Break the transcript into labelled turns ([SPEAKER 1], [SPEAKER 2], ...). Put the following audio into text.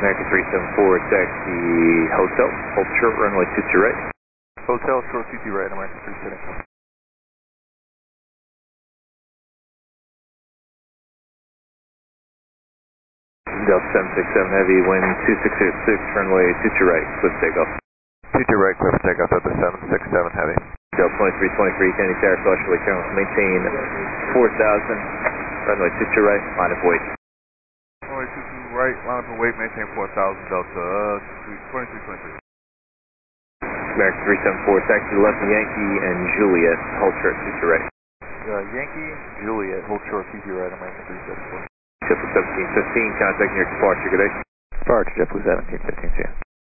[SPEAKER 1] American 374, taxi hotel, hold short, runway 22 right.
[SPEAKER 2] Hotel, short 22 right, American 374.
[SPEAKER 1] Delta 767 Heavy, wind 2606, runway 22 right, clear takeoff.
[SPEAKER 2] 22 right, clear for takeoff, Delta 767 Heavy.
[SPEAKER 1] Delta 2323, Kennedy Tower, Flushly, maintain 4,000, runway 22 right, line of weight.
[SPEAKER 2] Runway 22 right, line up and weight, maintain 4,000, Delta 2323.
[SPEAKER 1] American 374, taxi left Yankee and Juliet, hold short 22 right.
[SPEAKER 2] Yankee, Juliet, hold short 22 right, American 374.
[SPEAKER 1] JetBlue 1715, contacting your departure, good day.
[SPEAKER 3] Departure, JetBlue 1715, see you.